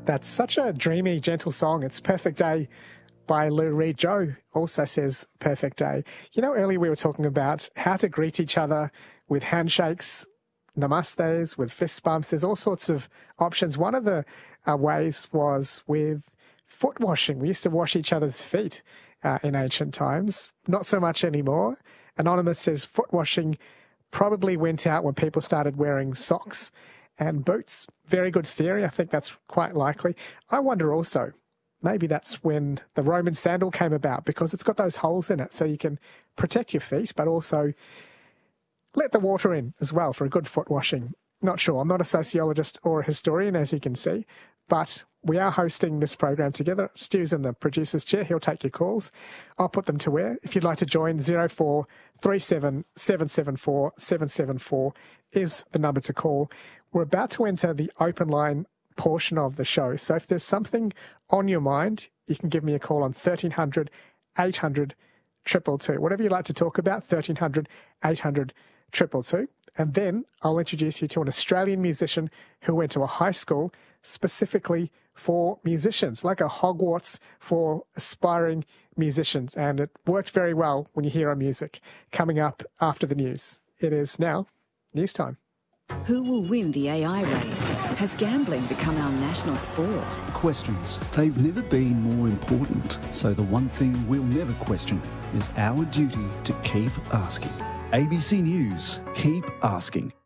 That's such a dreamy, gentle song. It's Perfect Day by Lou Reed. Joe also says Perfect Day. You know, earlier we were talking about how to greet each other with handshakes, namastes, with fist bumps. There's all sorts of options. One of the ways was with foot washing. We used to wash each other's feet in ancient times. Not so much anymore. Anonymous says foot washing probably went out when people started wearing socks and boots. Very good theory. I think that's quite likely. I wonder also, maybe that's when the Roman sandal came about, because it's got those holes in it so you can protect your feet, but also let the water in as well for a good foot washing. Not sure. I'm not a sociologist or a historian, as you can see, but we are hosting this program together. Stu's in the producer's chair. He'll take your calls. I'll put them to air. If you'd like to join, 0437 774 774 is the number to call. We're about to enter the open line portion of the show. So if there's something on your mind, you can give me a call on 1300 800 222. Whatever you'd like to talk about, 1300 800 222. And then I'll introduce you to an Australian musician who went to a high school specifically for musicians, like a Hogwarts for aspiring musicians. And it worked very well when you hear our music. Coming up after the news. It is now news time. Who will win the AI race? Has gambling become our national sport? Questions. They've never been more important. So the one thing we'll never question is our duty to keep asking. ABC News. Keep asking.